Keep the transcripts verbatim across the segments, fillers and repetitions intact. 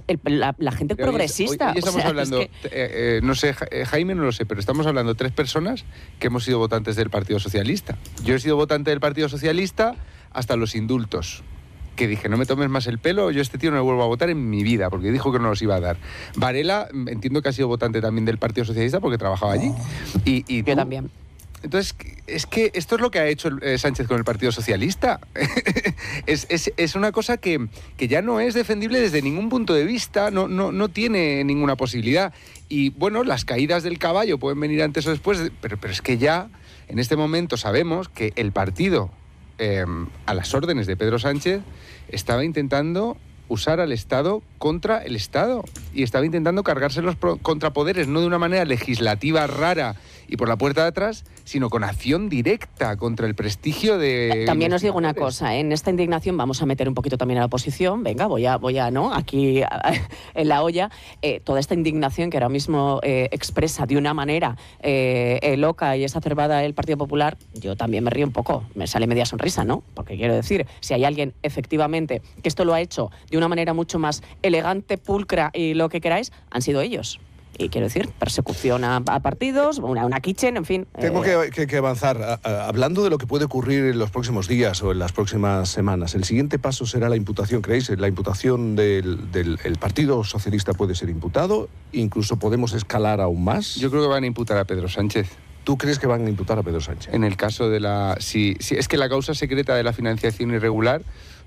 el, la, la gente Pero progresista. Hoy, hoy estamos o sea, hablando, es que... eh, eh, no sé, Jaime no lo sé, pero estamos hablando de tres personas que hemos sido votantes del Partido Socialista. Yo he sido votante del Partido Socialista hasta los indultos, que dije, no me tomes más el pelo, yo a este tío no le vuelvo a votar en mi vida, porque dijo que no los iba a dar. Varela, entiendo que ha sido votante también del Partido Socialista porque trabajaba allí. Y, y yo tú, también. Entonces, es que esto es lo que ha hecho eh, Sánchez con el Partido Socialista. es, es, es una cosa que, que ya no es defendible desde ningún punto de vista, no, no, no tiene ninguna posibilidad. Y bueno, las caídas del caballo pueden venir antes o después, pero, pero es que ya en este momento sabemos que el partido, eh, a las órdenes de Pedro Sánchez, estaba intentando usar al Estado contra el Estado y estaba intentando cargarse los contrapoderes, no de una manera legislativa rara y por la puerta de atrás, sino con acción directa contra el prestigio de... También os digo una cosa, ¿eh? En esta indignación vamos a meter un poquito también a la oposición, venga, voy a, voy a ¿no? Aquí en la olla, eh, toda esta indignación que ahora mismo eh, expresa de una manera eh, eh, loca y exacerbada el Partido Popular, yo también me río un poco, me sale media sonrisa, ¿no? Porque quiero decir, si hay alguien efectivamente que esto lo ha hecho de una manera mucho más elegante, pulcra y lo que queráis, han sido ellos. Y quiero decir, persecución a, a partidos, una, una kitchen, en fin. Tengo eh... que, que, que avanzar. A, a, hablando de lo que puede ocurrir en los próximos días o en las próximas semanas, el siguiente paso será la imputación, ¿creéis? La imputación del, del el Partido Socialista puede ser imputado, incluso podemos escalar aún más. Yo creo que van a imputar a Pedro Sánchez. ¿Tú crees que van a imputar a Pedro Sánchez? En el caso de la... Si, si es que la causa secreta de la financiación irregular,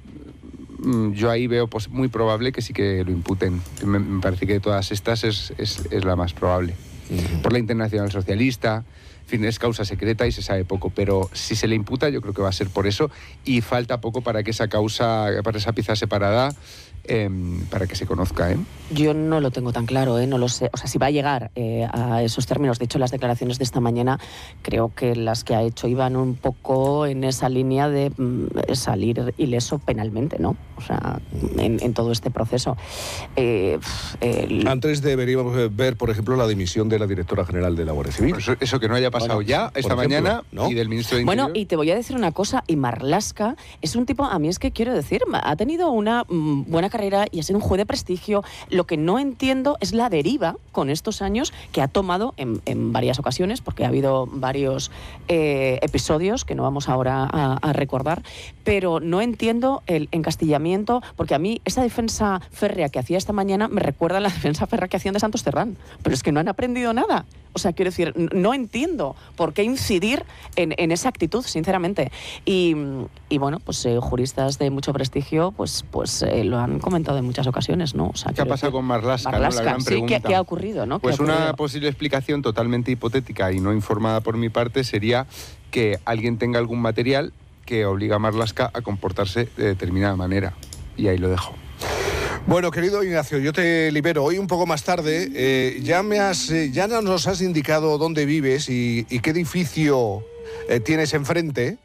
yo ahí veo pues, muy probable que sí que lo imputen. Me, me parece que de todas estas es, es, es la más probable. Uh-huh. Por la Internacional Socialista, en fin, es causa secreta y se sabe poco, pero si se le imputa yo creo que va a ser por eso y falta poco para que esa causa, para esa pieza separada, eh, para que se conozca, ¿eh? Yo no lo tengo tan claro, ¿eh? No lo sé. O sea, si va a llegar eh, a esos términos. De hecho, las declaraciones de esta mañana creo que las que ha hecho iban un poco en esa línea de mm, salir ileso penalmente, ¿no? O sea, en, en todo este proceso. Eh, el... Antes deberíamos ver, por ejemplo, la dimisión de la directora general de la Guardia Civil. Eso, eso que no haya pasado bueno, ya esta ejemplo, mañana, ¿no? Y del ministro de Interior. Bueno, y te voy a decir una cosa, y Marlaska es un tipo, a mí es que quiero decir, ha tenido una mm, buena carrera y ha sido un juez de prestigio. Lo que no entiendo es la deriva con estos años que ha tomado en, en varias ocasiones, porque ha habido varios eh, episodios que no vamos ahora a, a recordar, pero no entiendo el encastillamiento, porque a mí esa defensa férrea que hacía esta mañana me recuerda a la defensa férrea que hacían de Santos Cerdán, pero es que no han aprendido nada. O sea, quiero decir, no entiendo por qué incidir en, en esa actitud, sinceramente. Y, y bueno, pues eh, juristas de mucho prestigio, pues, pues eh, lo han comentado en muchas ocasiones, ¿no? O sea, ¿qué ha pasado decir, con Marlaska? Marlaska, ¿no? La gran sí, pregunta. ¿qué, ¿qué ha ocurrido, no? Pues ha ocurrido? Una posible explicación totalmente hipotética y no informada por mi parte sería que alguien tenga algún material que obliga a Marlaska a comportarse de determinada manera. Y ahí lo dejo. Bueno, querido Ignacio, yo te libero. Hoy un poco más tarde, eh, ya, me has, eh, ya nos has indicado dónde vives y, y qué edificio eh, tienes enfrente.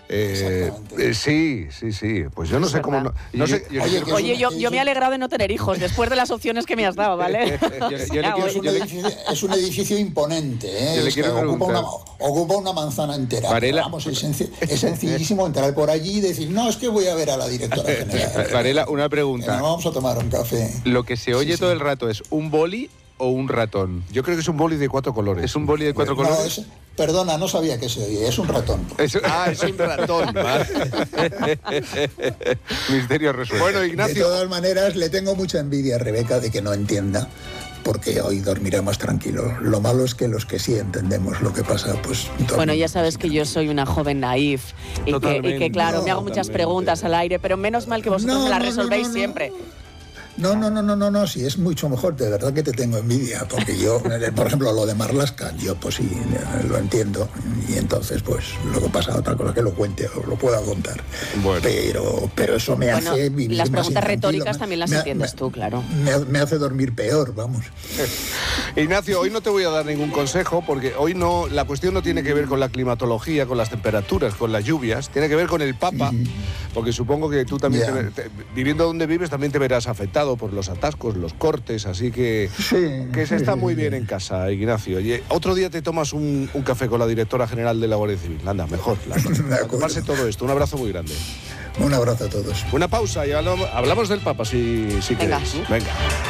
Eh, eh, sí, sí, sí. Pues yo no es sé cómo... No, no sé, oye, oye, oye yo, yo me he alegrado de no tener hijos después de las opciones que me has dado, ¿vale? yo, yo ya, le quiero, es, un edificio, es un edificio imponente, ¿eh? Yo le quiero ocupa, una, preguntar. ocupa una manzana entera. Varela, Vamos, es, senc es sencillísimo entrar por allí y decir, no, es que voy a ver a la directora general. Varela, una pregunta. Nos vamos a tomar un café. Lo que se oye sí, todo sí. el rato es un boli o un ratón. Yo creo que es un boli de cuatro colores. ¿Es un boli de cuatro no, colores? Es, perdona, no sabía que se oye. Es un ratón. Es, ah, es un ratón. Misterio resuelto. Bueno, Ignacio. De todas maneras, le tengo mucha envidia a Rebeca de que no entienda, porque hoy dormirá más tranquilo. Lo malo es que los que sí entendemos lo que pasa, pues... Bueno, ya sabes que yo soy una joven naif y que, y que, claro, no, me hago muchas preguntas al aire, pero menos mal que vosotros no, me las no, resolvéis no, no, siempre. No. No, no, no, no, no, no, sí, es mucho mejor, de verdad que te tengo envidia, porque yo, por ejemplo, lo de Marlaska, yo pues sí, lo entiendo, y entonces pues luego pasa otra cosa que lo cuente o lo pueda contar. Bueno. Pero, pero eso me bueno, hace vivir las más preguntas retóricas me, también las me, entiendes me, tú, claro. Me, me hace dormir peor, vamos. Ignacio, hoy no te voy a dar ningún consejo, porque hoy no, la cuestión no tiene que ver con la climatología, con las temperaturas, con las lluvias, tiene que ver con el Papa, mm. porque supongo que tú también, yeah. te, te, viviendo donde vives, también te verás afectado por los atascos, los cortes, así que, sí, que se sí, está muy sí. bien en casa, Ignacio. Oye, otro día te tomas un, un café con la directora general de la Guardia Civil. Anda, mejor. Para tomarse todo esto. Un abrazo muy grande. Un abrazo a todos. Una pausa y hablamos, hablamos del Papa, si, si Venga. queréis. Venga.